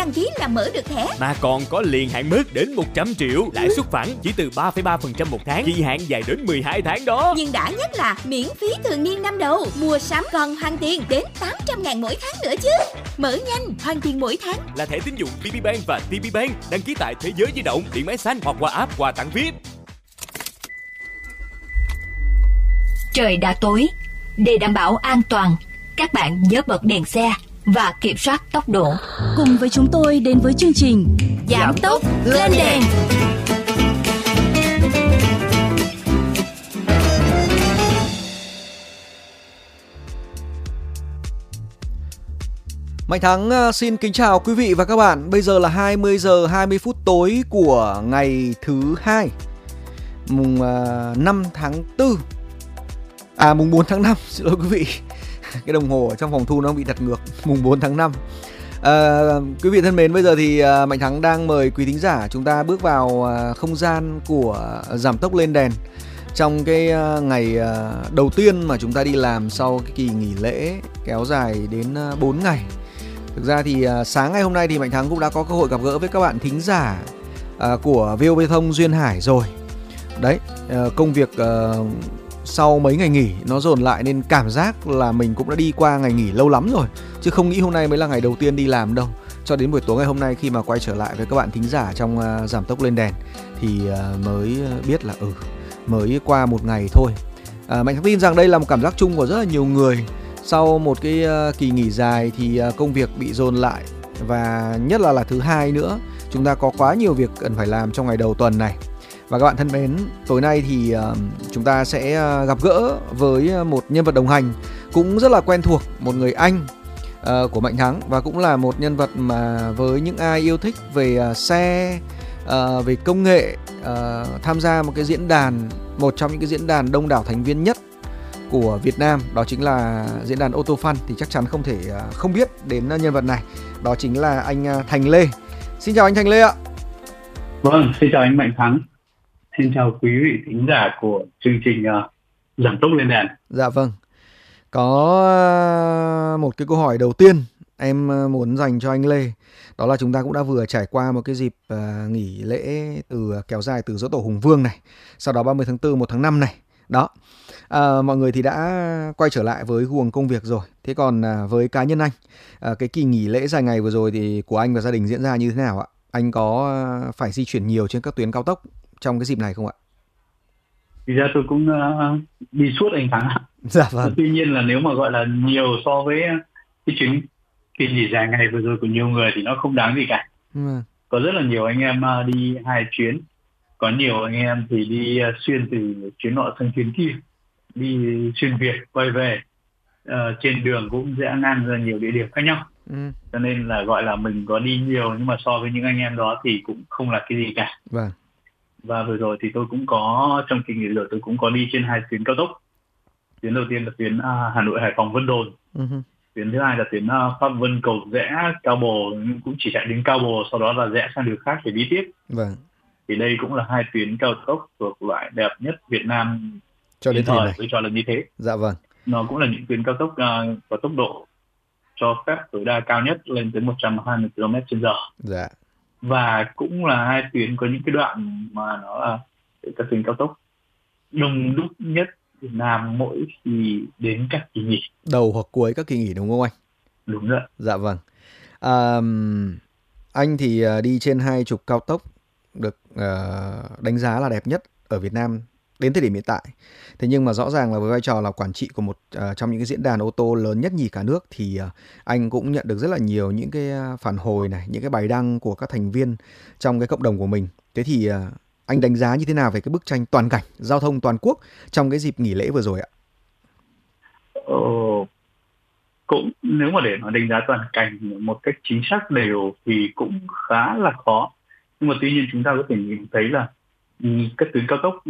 đăng ký là mở được thẻ. Mà còn có liền hạn mức đến 100 triệu, lãi suất phẳng chỉ từ 3,3% một tháng, kỳ hạn dài đến 12 tháng đó. Nhưng đã nhất là miễn phí thường niên năm đầu, mua sắm còn hoàn tiền đến 800.000 mỗi tháng nữa chứ. Mở nhanh, hoàn tiền mỗi tháng. Là thẻ tín dụng TPBank và TPBank, đăng ký tại Thế giới di động, điện máy xanh hoặc qua app quà tặng VIP. Trời đã tối, để đảm bảo an toàn, các bạn nhớ bật đèn xe và kiểm soát tốc độ. Cùng với chúng tôi đến với chương trình Giảm tốc lên đèn. Mạnh Thắng xin kính chào quý vị và các bạn. Bây giờ là 20 giờ 20 phút tối của ngày thứ hai, mùng 5 tháng 4. Mùng 4 tháng 5, xin lỗi quý vị. Cái đồng hồ ở trong phòng thu nó bị đặt ngược, mùng 4 tháng 5. Quý vị thân mến, bây giờ thì Mạnh Thắng đang mời quý thính giả chúng ta bước vào không gian của giảm tốc lên đèn. Trong cái ngày đầu tiên mà chúng ta đi làm sau cái kỳ nghỉ lễ kéo dài đến 4 ngày. Thực ra thì sáng ngày hôm nay thì Mạnh Thắng cũng đã có cơ hội gặp gỡ với các bạn thính giả của VOV Thông Duyên Hải rồi. Đấy, công việc sau mấy ngày nghỉ nó dồn lại nên cảm giác là mình cũng đã đi qua ngày nghỉ lâu lắm rồi. Chứ không nghĩ hôm nay mới là ngày đầu tiên đi làm đâu. Cho đến buổi tối ngày hôm nay khi mà quay trở lại với các bạn thính giả trong giảm tốc lên đèn thì mới biết là mới qua một ngày thôi. Mạnh tin rằng đây là một cảm giác chung của rất là nhiều người. Sau một cái kỳ nghỉ dài thì công việc bị dồn lại. Và nhất là thứ hai nữa, chúng ta có quá nhiều việc cần phải làm trong ngày đầu tuần này. Và các bạn thân mến, tối nay thì chúng ta sẽ gặp gỡ với một nhân vật đồng hành cũng rất là quen thuộc, một người anh của Mạnh Thắng. Và cũng là một nhân vật mà với những ai yêu thích về xe, về công nghệ, tham gia một cái diễn đàn, một trong những cái diễn đàn đông đảo thành viên nhất của Việt Nam, đó chính là diễn đàn Ô tô Fan, thì chắc chắn không thể không biết đến nhân vật này. Đó chính là anh Thành Lê. Xin chào anh Thành Lê ạ. Vâng, xin chào anh Mạnh Thắng. Xin chào quý vị thính giả của chương trình giảm tốc lên đèn. Dạ vâng. Có một cái câu hỏi đầu tiên em muốn dành cho anh Lê. Đó là chúng ta cũng đã vừa trải qua một cái dịp nghỉ lễ kéo dài từ Giỗ Tổ Hùng Vương này, sau đó 30 tháng 4, 1 tháng 5 này. Đó. Mọi người thì đã quay trở lại với guồng công việc rồi. Thế còn với cá nhân anh, cái kỳ nghỉ lễ dài ngày vừa rồi thì của anh và gia đình diễn ra như thế nào ạ? Anh có phải di chuyển nhiều trên các tuyến cao tốc trong cái dịp này không ạ? Thì ra tôi cũng đi suốt anh Thắng ạ. Dạ vâng. Tuy nhiên là nếu mà gọi là nhiều so với cái chuyến kỳ nghỉ dài ngày vừa rồi của nhiều người thì nó không đáng gì cả. Có rất là nhiều anh em đi 2 chuyến. Có nhiều anh em thì đi xuyên từ chuyến nọ sang chuyến kia, đi xuyên Việt quay về. Trên đường cũng rẽ ngang ra nhiều địa điểm khác nhau. Cho nên là gọi là mình có đi nhiều, nhưng mà so với những anh em đó thì cũng không là cái gì cả. Vâng. Và vừa rồi thì tôi cũng có, trong kỳ nghỉ lễ tôi cũng có đi trên 2 tuyến cao tốc. Tuyến đầu tiên là tuyến Hà Nội Hải Phòng Vân Đồn. Tuyến thứ hai là tuyến Pháp Vân Cầu Giẽ Cao Bồ, cũng chỉ chạy đến Cao Bồ, sau đó là rẽ sang đường khác để đi tiếp. Vâng. Thì đây cũng là 2 tuyến cao tốc thuộc loại đẹp nhất Việt Nam cho đến thời này. Tôi cho là như thế. Dạ vâng. Nó cũng là những tuyến cao tốc có tốc độ cho phép tối đa cao nhất lên tới 120 km/h. Dạ. Và cũng là 2 tuyến có những cái đoạn mà nó là các tuyến cao tốc đông đúc nhất Việt Nam mỗi khi đến các kỳ nghỉ. Đầu hoặc cuối các kỳ nghỉ đúng không anh? Đúng rồi. Dạ vâng. Anh thì đi trên 20 cao tốc được đánh giá là đẹp nhất ở Việt Nam đến thời điểm hiện tại. Thế nhưng mà rõ ràng là với vai trò là quản trị của một trong những cái diễn đàn ô tô lớn nhất nhì cả nước thì anh cũng nhận được rất là nhiều những cái phản hồi này, những cái bài đăng của các thành viên trong cái cộng đồng của mình. Thế thì anh đánh giá như thế nào về cái bức tranh toàn cảnh giao thông toàn quốc trong cái dịp nghỉ lễ vừa rồi ạ? Cũng nếu mà để nó đánh giá toàn cảnh một cách chính xác đều thì cũng khá là khó. Nhưng mà tuy nhiên chúng ta có thể nhìn thấy là các tuyến cao tốc